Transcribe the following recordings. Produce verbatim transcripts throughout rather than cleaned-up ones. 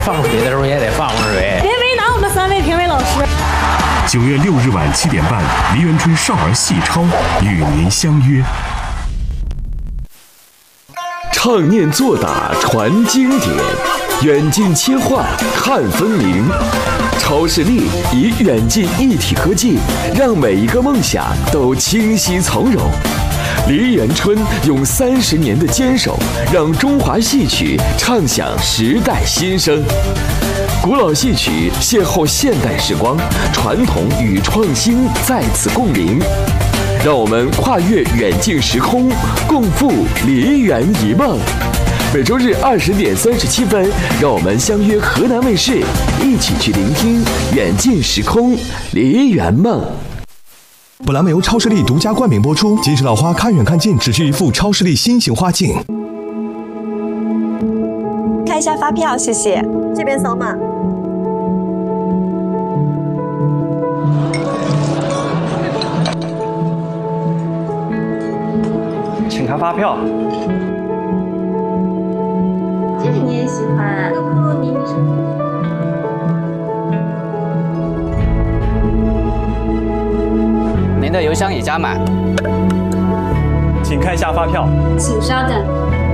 放水的时候也得放放水， 别为难我们三位评委老师。 九月六日晚七点半，梨园春少儿戏超与您相约。 唱念做打传经典，远近切换看分明。超视力以远近一体科技，让每一个梦想都清晰从容。梨园春用三十年的坚守，让中华戏曲唱响时代新声。古老戏曲邂逅现代时光，传统与创新在此共鸣。让我们跨越远近时空，共赴梨园一梦。每周日二十点三十七分，让我们相约河南卫视，一起去聆听远近时空梨园梦。 本栏目由超视力独家冠名播出。金石老花看远看近，只需一副超视力新型花镜。 看一下发票，谢谢。这边扫码。 请看发票。 这个你也喜欢？这个菠萝泥你是？ 您的邮箱已加满， 请看一下发票。 请稍等。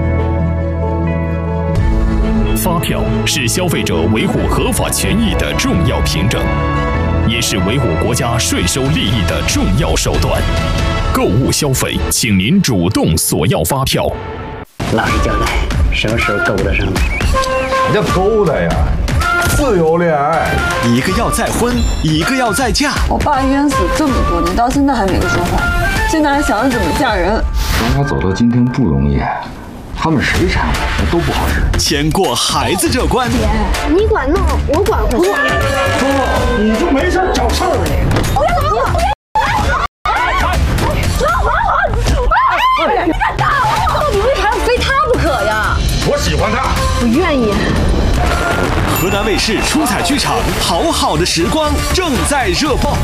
发票是消费者维护合法权益的重要凭证，也是维护国家税收利益的重要手段。购物消费，请您主动索要发票。 老实交代，什么时候勾搭上的？ 什么叫勾搭呀？自由恋爱， 一个要再婚，一个要再嫁。 我爸冤死这么多年，到现在还没有说话，现在还想着怎么嫁人。 让他走到今天不容易，他们谁缠我都不好使。 先过孩子这关。 姐，你管弄，我管活。 说你就没事找事儿啊你？ 不要打我！ 你敢打我？到底为啥要非他不可呀？ 我喜欢他， 不愿意。 河南卫视出彩剧场，好好的时光正在热爆。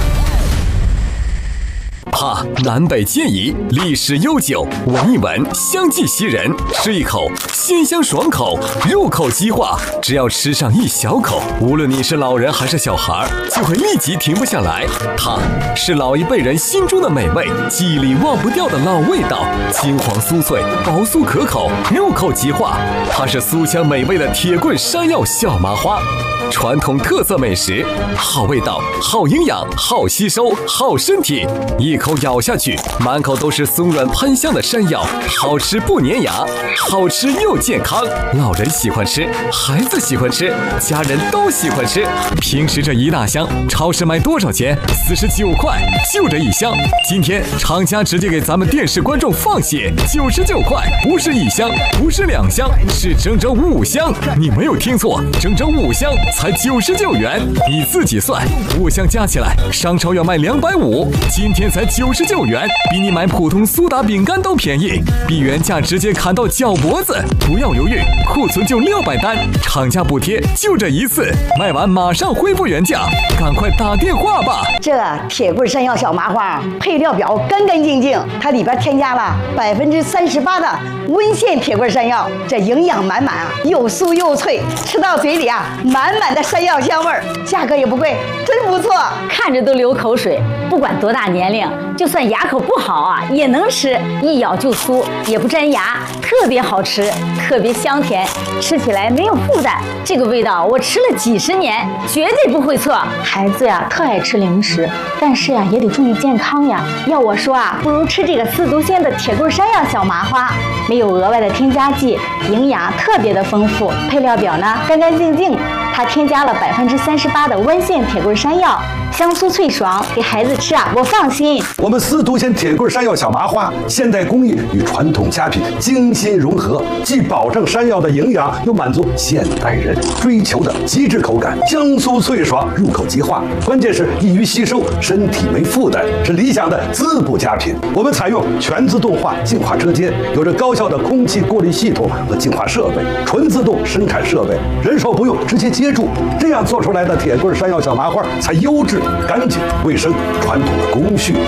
怕南北皆宜，历史悠久，闻一闻香气袭人，吃一口鲜香爽口，入口即化。只要吃上一小口，无论你是老人还是小孩，就会立即停不下来。它是老一辈人心中的美味，记忆里忘不掉的老味道，金黄酥脆，薄酥可口，入口即化。它是酥香美味的铁棍山药小麻花。传统特色美食，好味道，好营养，好吸收，好身体。一口咬下去，满口都是松软喷香的山药，好吃不粘牙，好吃又健康。老人喜欢吃，孩子喜欢吃，家人都喜欢吃。平时这一大箱，超市卖多少钱？四十九块，就这一箱。今天厂家直接给咱们电视观众放血，九十九块，不是一箱，不是两箱，是整整五箱。你没有听错，整整五箱。才九十九元，你自己算，五箱加起来，商超要卖两百五，今天才九十九元，比你买普通苏打饼干都便宜，比原价直接砍到脚脖子。不要犹豫，库存就六百单，厂家补贴就这一次，卖完马上恢复原价，赶快打电话吧。 这铁棍山药小麻花配料表干干净净，它里边添加了百分之三十八的温县铁棍山药，这营养满满啊，又酥又脆，吃到嘴里啊，满满的山药香味儿，价格也不贵，真不错， 看着都流口水。不管多大年龄，就算牙口不好啊，也能吃，一咬就酥，也不粘牙，特别好吃，特别香甜，吃起来没有负担。这个味道我吃了几十年，绝对不会错。孩子呀，特爱吃零食，但是呀，也得注意健康呀。要我说啊，不如吃这个四足鲜的铁棍山药小麻花，没有额外的添加剂，营养特别的丰富。配料表呢，干干净净。它添加了百分之三十八的温县铁棍山药，香酥脆爽，给孩子吃啊，我放心。 我们司徒县铁棍山药小麻花，现代工艺与传统佳品精心融合，既保证山药的营养，又满足现代人追求的极致口感，香酥脆爽，入口即化。关键是易于吸收，身体没负担，是理想的滋补佳品。我们采用全自动化净化车间，有着高效的空气过滤系统和净化设备，纯自动生产设备，人手不用，直接接住，这样做出来的铁棍山药小麻花才优质、干净、卫生。传统的工序要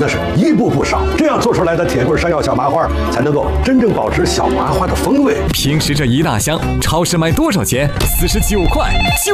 的是一步步少，这样做出来的铁棍山药小麻花才能够真正保持小麻花的风味。 平时这一大箱，超市卖多少钱？四十九块。就